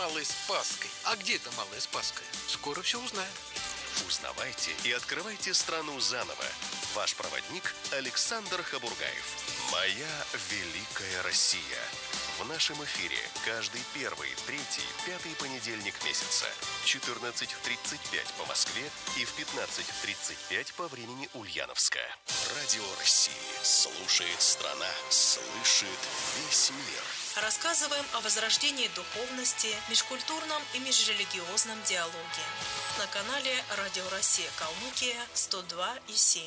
Малой Спасской. А где это Малая Спасская? Скоро все узнаем. Узнавайте и открывайте страну заново. Ваш проводник Александр Хабургаев. «Моя великая Россия». В нашем эфире каждый первый, третий, пятый понедельник месяца. 14:35 по Москве и в 15:35 по времени Ульяновска. Радио России. Слушает страна. Слышит весь мир. Рассказываем о возрождении духовности, межкультурном и межрелигиозном диалоге. На канале Радио Россия Калмыкия 102,7.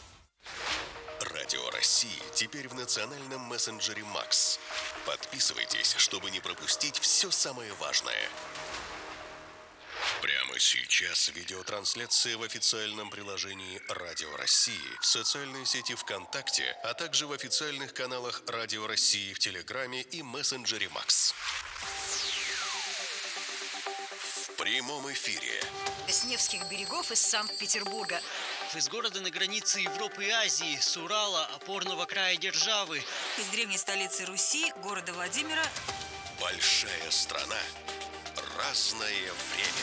Радио России теперь в национальном мессенджере Макс. Подписывайтесь, чтобы не пропустить все самое важное. Прямо сейчас видеотрансляция в официальном приложении Радио России, в социальной сети ВКонтакте, а также в официальных каналах Радио России в Телеграме и мессенджере Макс. В прямом эфире. С Невских берегов из Санкт-Петербурга. Из города на границе Европы и Азии, с Урала, опорного края державы. Из древней столицы Руси, города Владимира. Большая страна. Разное время.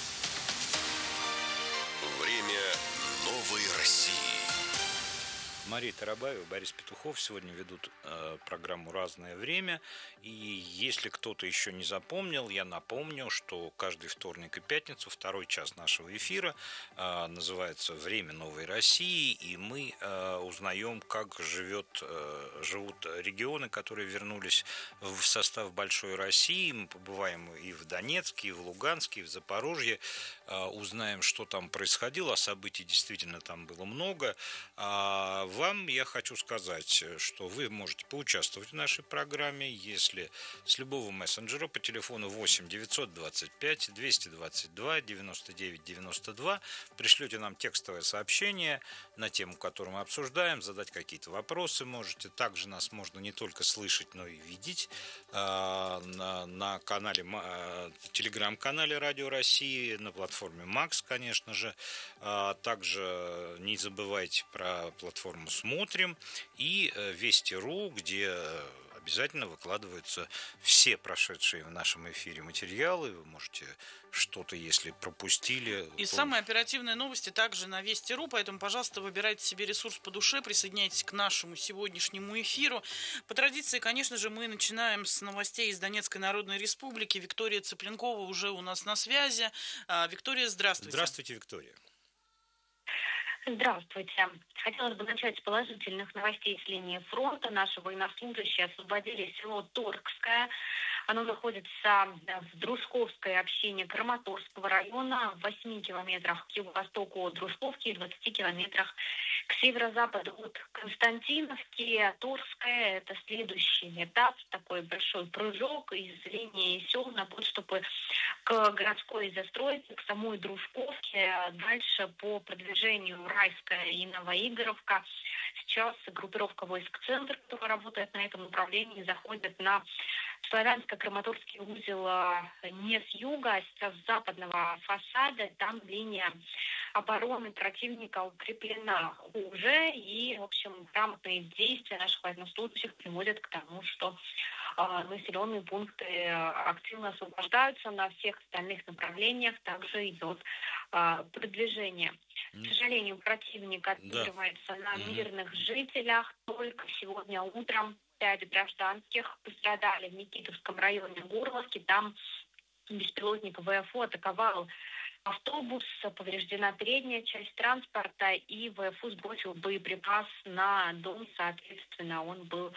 Время новой России. Мария Тарабаева, Борис Петухов сегодня ведут программу «Разное время». И если кто-то еще не запомнил, я напомню, что каждый вторник и пятницу, второй час нашего эфира называется «Время новой России». И мы узнаем, как живут регионы, которые вернулись в состав Большой России. Мы побываем и в Донецке, и в Луганске, и в Запорожье. Узнаем, что там происходило. Событий действительно там было много. Вам я хочу сказать, что вы можете поучаствовать в нашей программе, если с любого мессенджера по телефону 8 925 222 99 92 пришлете нам текстовое сообщение на тему, которую мы обсуждаем, задать какие-то вопросы можете. Также нас можно не только слышать, но и видеть на канале, телеграм-канале Радио России, на платформе Макс, конечно же. Также не забывайте про платформу «Смотрим» и Вести.ру, где обязательно выкладываются все прошедшие в нашем эфире материалы. Вы можете что-то, если пропустили. И самые оперативные новости также на Вести.ру, поэтому, пожалуйста, выбирайте себе ресурс по душе, присоединяйтесь к нашему сегодняшнему эфиру. По традиции, конечно же, мы начинаем с новостей из Донецкой Народной Республики. Виктория Цыпленкова уже у нас на связи. Виктория, здравствуйте. Здравствуйте, Виктория. Здравствуйте. Хотелось бы начать с положительных новостей с линии фронта. Наши военнослужащие освободили село Торгское. Оно находится в Дружковской общине Краматорского района, в 8 километрах к юго-востоку от Дружковки и 20 километрах к северо-западу от Константиновки. Торгское – это следующий этап, такой большой прыжок из линии сел на подступы к городской застройке, к самой Дружковке. Дальше по продвижению Райская и Новоигоровка. Сейчас группировка войск «Центр», которая работает на этом направлении, заходит на Славянско-Краматорский узел не с юга, а сейчас с западного фасада. Там линия обороны противника укреплена уже. И, в общем, грамотные действия наших военнослужащих приводят к тому, что населенные пункты активно освобождаются. На всех остальных направлениях также идет продвижение. К сожалению, противник отыгрывается на мирных жителях. Только сегодня утром 5 гражданских пострадали в Никитовском районе Горловки. Там беспилотник ВФУ атаковал автобус, повреждена передняя часть транспорта, и ВФУ сбросил боеприпас на дом, соответственно, он был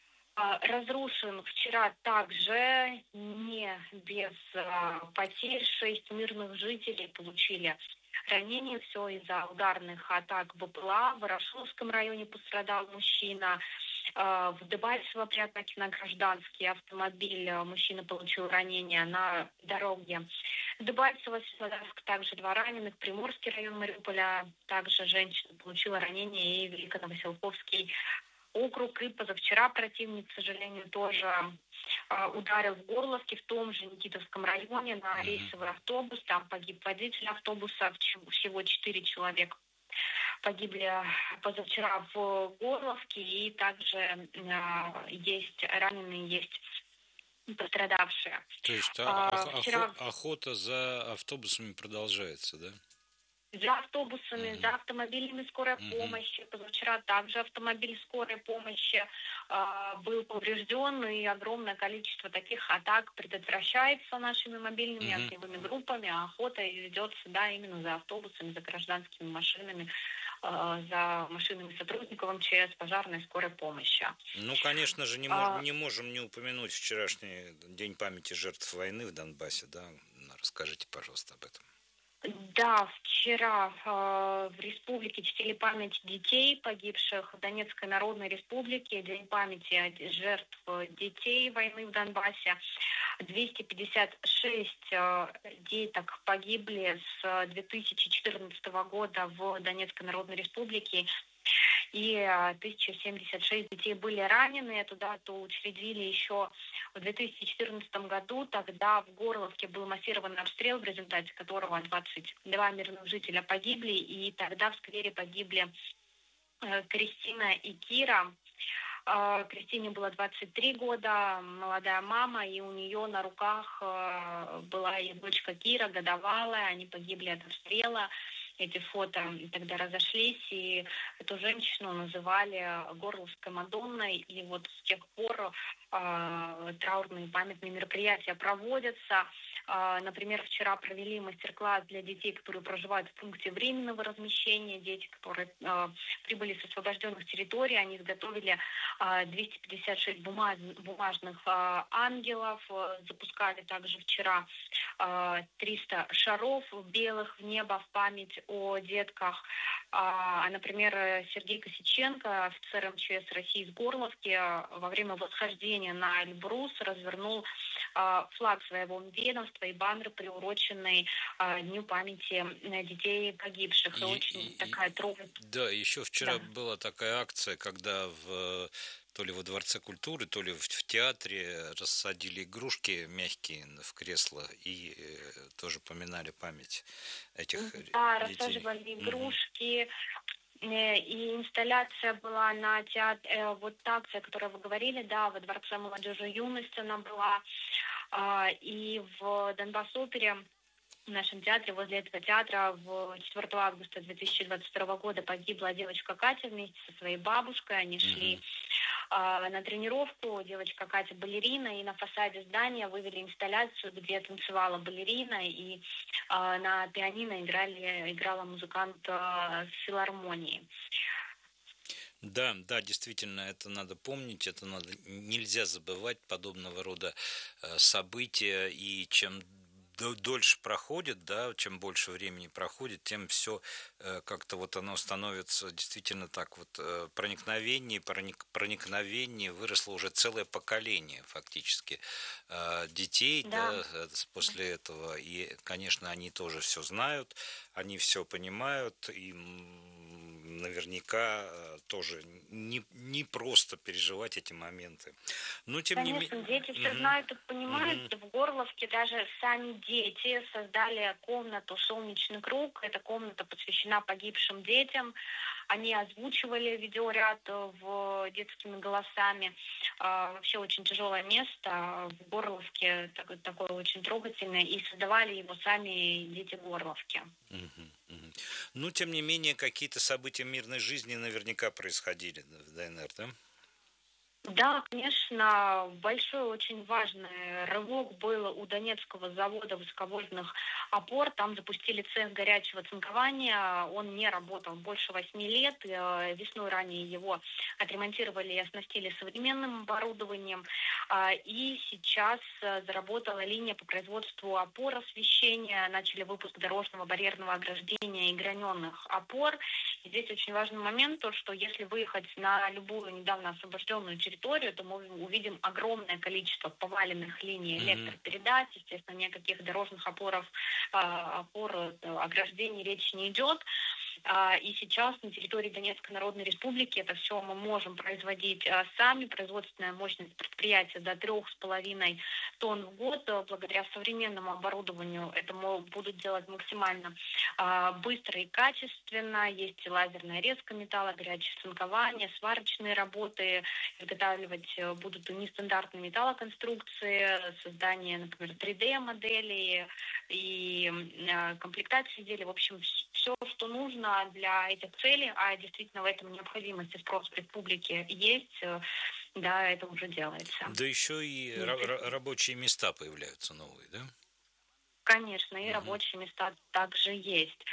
разрушен. Вчера также не без потерь 6 мирных жителей получили ранения. Все из-за ударных атак БПЛА. В Ворошиловском районе пострадал мужчина. В Дебальцево при атаке на гражданский автомобиль мужчина получил ранение на дороге. Дебальцево, Светлодарск, также 2 раненых. Приморский район Мариуполя, также женщина получила ранение. И Великоновоселковский округ. И позавчера противник, к сожалению, тоже ударил в Горловке, в том же Никитовском районе, на рейсовый автобус. Там погиб водитель автобуса, всего 4 человека погибли позавчера в Горловке, и также есть раненые, есть пострадавшие. То есть Вчера охота за автобусами продолжается, да? за автобусами, за автомобилями скорой Мгм. помощи. Позавчера также автомобиль скорой помощи был поврежден, и огромное количество таких атак предотвращается нашими мобильными Мгм. огневыми группами, а охота ведется, да, именно за автобусами, за гражданскими машинами, за машинами сотрудников МЧС, пожарной скорой помощи. Ну, конечно же, А, не можем не упомянуть вчерашний День памяти жертв войны в Донбассе, да? Расскажите, пожалуйста, об этом. Да, вчера в республике чтили память детей, погибших в Донецкой Народной Республике, День памяти жертв детей войны в Донбассе. 256 деток погибли с 2014 года в Донецкой Народной Республике, и 1076 детей были ранены. Эту дату учредили еще в 2014 году. Тогда в Горловке был массированный обстрел, в результате которого 22 мирных жителя погибли, и тогда в сквере погибли Кристина и Кира. Кристине было 23 года, молодая мама, и у нее на руках была ее дочка Кира, годовалая. Они погибли от обстрела. Эти фото тогда разошлись, и эту женщину называли Горловской Мадонной. И вот с тех пор траурные памятные мероприятия проводятся. Например, вчера провели мастер-класс для детей, которые проживают в пункте временного размещения. Дети, которые прибыли с освобожденных территорий, они изготовили 256 бумажных ангелов. Запускали также вчера 300 шаров белых в небо в память о детках. Например, Сергей Косиченко, офицер МЧС России из Горловки, во время восхождения на Эльбрус развернул флаг своего ведомства и баннер, приуроченный Дню памяти детей погибших. И очень такая трогательная. Да, еще вчера Да. была такая акция, когда то ли во Дворце культуры, то ли в театре рассадили игрушки мягкие в кресла и тоже поминали память этих Да, детей. рассаживали игрушки. И инсталляция была на театре, вот та акция, о которой вы говорили, да, во Дворце молодежи и юности она была. И в Донбасс-опере, в нашем театре, возле этого театра, 4 августа 2022 года погибла девочка Катя вместе со своей бабушкой. Они шли на тренировку. Девочка Катя балерина, и на фасаде здания вывели инсталляцию, где танцевала балерина, и на пианино играла музыкант с филармонии. Да, да, действительно, это надо помнить, нельзя забывать подобного рода события, и чем дольше проходит, да, чем больше времени проходит, тем все как-то вот оно становится действительно так вот проникновение, выросло уже целое поколение фактически детей, Да. да, после этого, и, конечно, они тоже все знают, они все понимают, и наверняка тоже не просто переживать эти моменты. Но тем не Конечно, менее... дети все знают и понимают. В Горловке даже сами дети создали комнату «Солнечный круг». Эта комната посвящена погибшим детям. Они озвучивали видеоряд детскими голосами. Вообще очень тяжелое место в Горловке, такое очень трогательное. И создавали его сами дети Горловки. Ну, тем не менее, какие-то события мирной жизни наверняка происходили в ДНР, да? Да, конечно, большой, очень важный рывок был у Донецкого завода высоковольтных опор. Там запустили цех горячего цинкования. Он не работал больше 8 лет. Весной ранее его отремонтировали и оснастили современным оборудованием. И сейчас заработала линия по производству опор освещения. Начали выпуск дорожного барьерного ограждения и граненых опор. И здесь очень важный момент, то, что если выехать на любую недавно освобожденную территорию, то мы увидим огромное количество поваленных линий электропередач. Естественно, никаких дорожных опор ограждений речи не идет. И сейчас на территории Донецкой Народной Республики это все мы можем производить сами. Производственная мощность предприятия до 3,5 тонн в год. Благодаря современному оборудованию это будут делать максимально быстро и качественно. Есть и лазерная резка металла, горячее цинкование, сварочные работы. Изготавливать будут и нестандартные металлоконструкции, создание, например, 3D-моделей и комплектация изделий. В общем, все, что нужно для этих целей, а действительно в этом необходимость и спрос в республике есть, да, это уже делается. Да еще и рабочие места появляются новые, да? Конечно, и рабочие места также есть.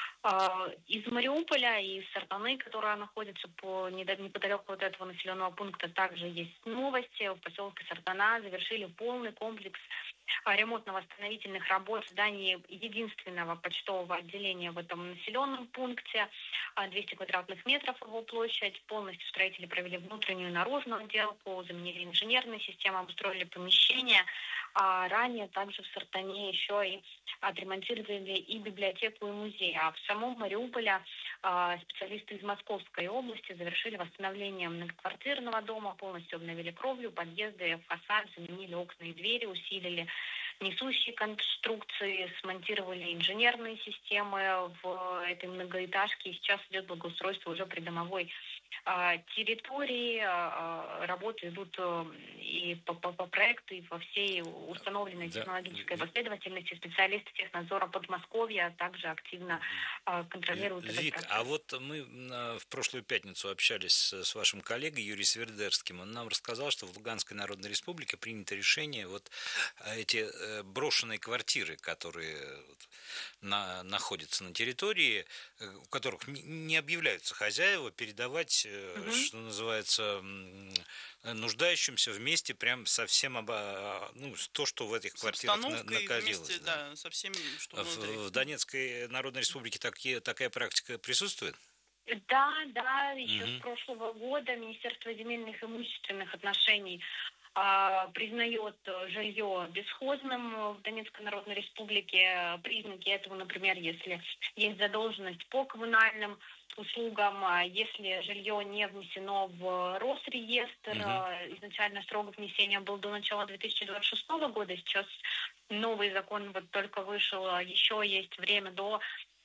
Из Мариуполя и из Сартаны, которая находится неподалеку от этого населенного пункта, также есть новости. В поселке Сартана завершили полный комплекс ремонтно-восстановительных работ в здании единственного почтового отделения в этом населенном пункте. 200 квадратных метров его площадь. Полностью строители провели внутреннюю и наружную отделку, заменили инженерные системы, обустроили помещения. А ранее также в Сартане еще и отремонтировали и библиотеку, и музей. А в самом Мариуполе специалисты из Московской области завершили восстановление многоквартирного дома, полностью обновили кровлю, подъезды, фасад, заменили окна и двери, усилили несущие конструкции, смонтировали инженерные системы в этой многоэтажке. И сейчас идет благоустройство уже придомовой территории. Работы идут и по проекту, и по всей установленной технологической последовательности. Специалисты технадзора Подмосковья также активно контролируют этот процесс. А вот мы в прошлую пятницу общались с вашим коллегой Юрием Свердерским. Он нам рассказал, что в Луганской Народной Республике принято решение вот эти брошенные квартиры, которые находятся на территории, у которых не объявляются хозяева, передавать, что называется, нуждающимся вместе прям совсем то, что в этих квартирах находилось. Вместе, да, со всеми, что внутри. В Донецкой Народной Республике такая практика присутствует? Да, еще с прошлого года Министерство земельных и имущественных отношений признает жилье бесхозным в Донецкой Народной Республике. Признаки этого, например, если есть задолженность по коммунальным услугам, если жилье не внесено в Росреестр. Изначально срок внесения был до начала 2026 года, сейчас новый закон вот только вышел, еще есть время до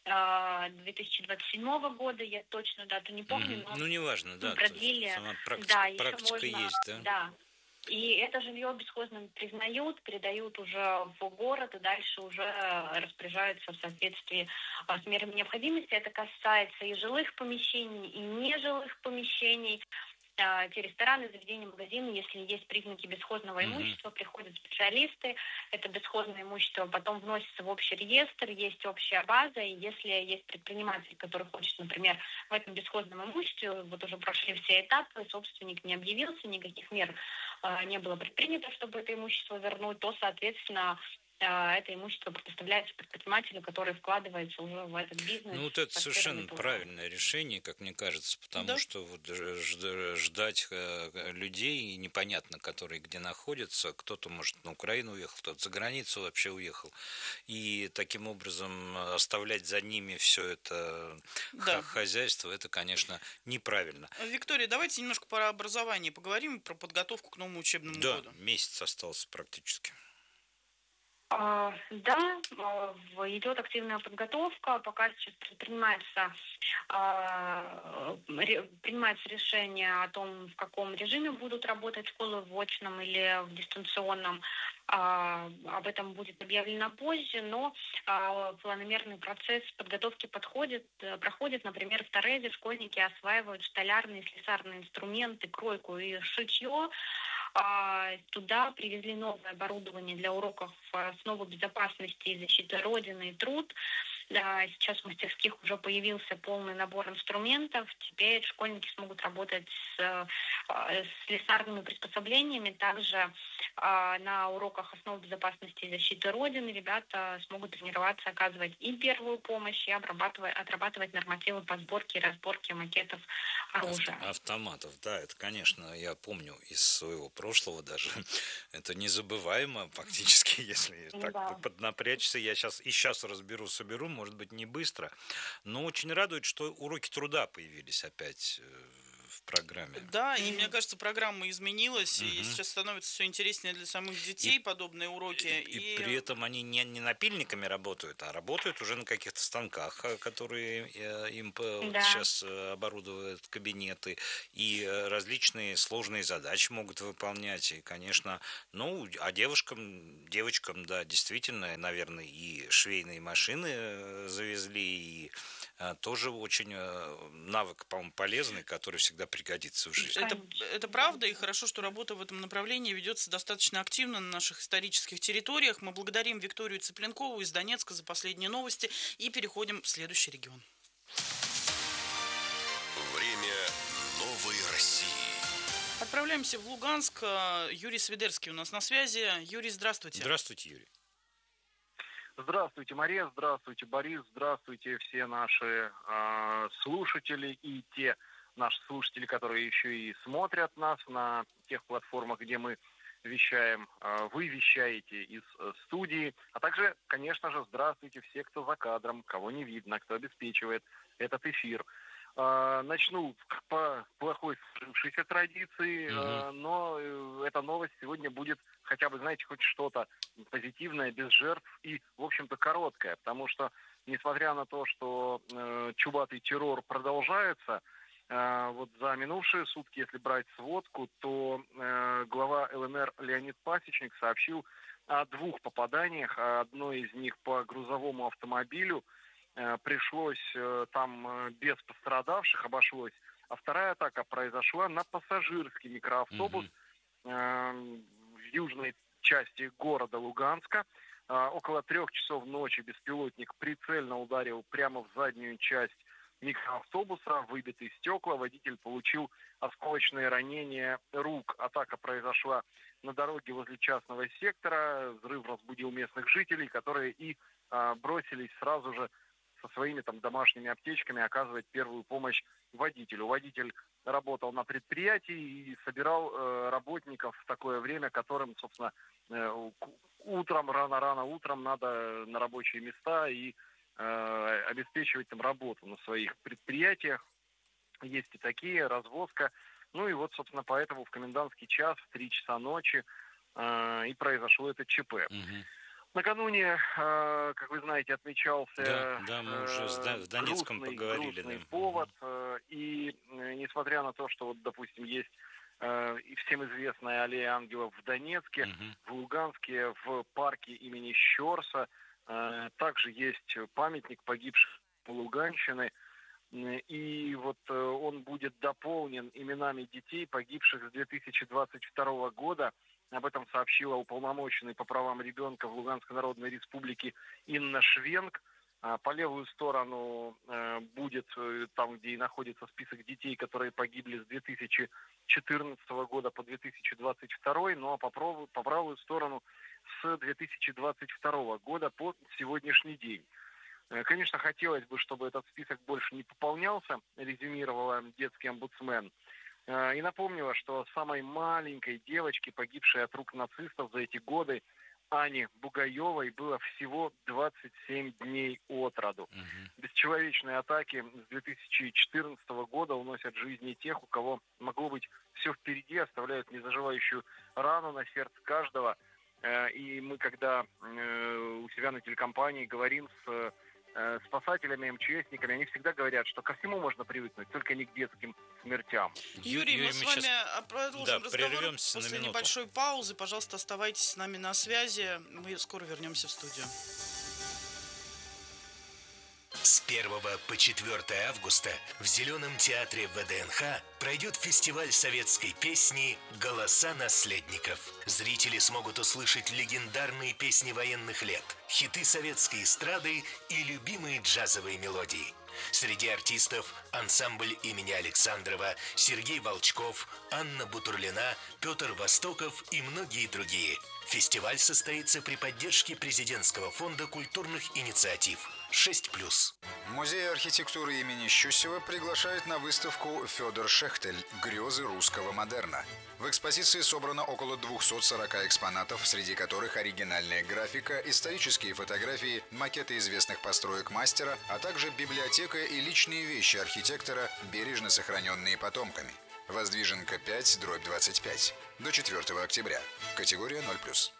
2027 года, я точно дату не помню, но неважно, да, продлили. Сама практика можно, есть, да? Да. И это жилье бесхозным признают, передают уже в город, и дальше уже распоряжаются в соответствии с мерами необходимости. Это касается и жилых помещений, и нежилых помещений. Те рестораны, заведения, магазины, если есть признаки бесхозного имущества, приходят специалисты, это бесхозное имущество потом вносится в общий реестр, есть общая база, и если есть предприниматель, который хочет, например, в этом бесхозном имуществе, вот уже прошли все этапы, собственник не объявился, никаких мер не было предпринято, чтобы это имущество вернуть, то, соответственно, это имущество предоставляется предпринимателю, который вкладывается уже в этот бизнес. Ну, вот это совершенно правильное решение, как мне кажется, потому что вот ждать людей непонятно, которые где находятся, кто-то, может, на Украину уехал, кто-то за границу вообще уехал, и таким образом оставлять за ними все это хозяйство, это, конечно, неправильно. Виктория, давайте немножко про образование поговорим, про подготовку к новому учебному году. Да, месяц остался практически. Да, идет активная подготовка, пока сейчас принимается решение о том, в каком режиме будут работать школы, в очном или в дистанционном. Об этом будет объявлено позже, но планомерный процесс подготовки проходит, например, в Торрезе школьники осваивают столярные, слесарные инструменты, кройку и шитье. Туда привезли новое оборудование для уроков основы безопасности и защиты Родины и труд. Сейчас в мастерских уже появился полный набор инструментов. Теперь школьники смогут работать с слесарными приспособлениями. Также на уроках основы безопасности и защиты Родины ребята смогут тренироваться, оказывать и первую помощь, и отрабатывать нормативы по сборке и разборке макетов оружия. Автоматов, да, это, конечно, я помню из своего прошлого даже. Это незабываемо фактически, если так поднапрячься. Я сейчас соберу может быть, не быстро. Но очень радует, что уроки труда появились опять в программе. Да, и мне кажется, программа изменилась, и сейчас становится все интереснее для самих детей подобные уроки. И при этом они не напильниками работают, а работают уже на каких-то станках, которые им сейчас оборудуют кабинеты, и различные сложные задачи могут выполнять. И, конечно, а девочкам, да, действительно, наверное, и швейные машины завезли, и тоже очень навык, по-моему, полезный, который всегда пригодится в жизни. Это правда, и хорошо, что работа в этом направлении ведется достаточно активно на наших исторических территориях. Мы благодарим Викторию Цыпленкову из Донецка за последние новости и переходим в следующий регион. Время новой России. Отправляемся в Луганск. Юрий Свидерский у нас на связи. Юрий, здравствуйте. Здравствуйте, Юрий. Здравствуйте, Мария, здравствуйте, Борис, здравствуйте все наши слушатели и те наши слушатели, которые еще и смотрят нас на тех платформах, где мы вещаем. Вы вещаете из студии, а также, конечно же, здравствуйте все, кто за кадром, кого не видно, кто обеспечивает этот эфир. Начну по плохой сложившейся традиции, но эта новость сегодня будет хотя бы, знаете, хоть что-то позитивное, без жертв и, в общем-то, короткое, потому что, несмотря на то, что чубатый террор продолжается, вот за минувшие сутки, если брать сводку, то глава ЛНР Леонид Пасечник сообщил о 2 попаданиях, одно из них по грузовому автомобилю, пришлось там без пострадавших, обошлось. А вторая атака произошла на пассажирский микроавтобус в южной части города Луганска. Около 3 часов ночи беспилотник прицельно ударил прямо в заднюю часть микроавтобуса, выбиты стекла, водитель получил осколочные ранения рук. Атака произошла на дороге возле частного сектора, взрыв разбудил местных жителей, которые и бросились сразу же со своими там домашними аптечками оказывать первую помощь водителю. Водитель работал на предприятии и собирал работников в такое время, которым, собственно, утром, рано утром надо на рабочие места и обеспечивать там работу на своих предприятиях. Есть и такие, развозка. Ну и вот, собственно, поэтому в комендантский час в 3 часа ночи и произошло это ЧП. Накануне, как вы знаете, отмечался да, мы уже с Донецком поговорили, грустный повод. И несмотря на то, что, вот, допустим, есть и всем известная аллея ангелов в Донецке, в Луганске, в парке имени Щорса, также есть памятник погибшим Луганщины. И вот он будет дополнен именами детей, погибших с 2022 года. Об этом сообщила уполномоченный по правам ребенка в Луганской Народной Республике Инна Швенк. По левую сторону будет там, где и находится список детей, которые погибли с 2014 года по 2022, ну а по правую сторону с 2022 года по сегодняшний день. Конечно, хотелось бы, чтобы этот список больше не пополнялся, резюмировала детский омбудсмен. И напомнила, что самой маленькой девочке, погибшей от рук нацистов за эти годы, Ане Бугаевой, было всего 27 дней от роду. Бесчеловечные атаки с 2014 года уносят жизни тех, у кого могло быть все впереди, оставляют незаживающую рану на сердце каждого. И мы, когда у себя на телекомпании говорим с спасателями, МЧСниками, они всегда говорят, что ко всему можно привыкнуть, только не к детским смертям. Юрий, мы с вами продолжим разговор после на небольшой паузы. Пожалуйста, оставайтесь с нами на связи. Мы скоро вернемся в студию. С 1 по 4 августа в Зеленом театре ВДНХ пройдет фестиваль советской песни «Голоса наследников». Зрители смогут услышать легендарные песни военных лет, хиты советской эстрады и любимые джазовые мелодии. Среди артистов ансамбль имени Александрова, Сергей Волчков, Анна Бутурлина, Петр Востоков и многие другие. Фестиваль состоится при поддержке Президентского фонда культурных инициатив 6+. Музей архитектуры имени Щусева приглашает на выставку «Федор Шехтель. Грезы русского модерна». В экспозиции собрано около 240 экспонатов, среди которых оригинальная графика, исторические фотографии, макеты известных построек мастера, а также библиотека и личные вещи архитектора, бережно сохраненные потомками. Воздвиженка 5/25. До 4 октября. Категория 0+.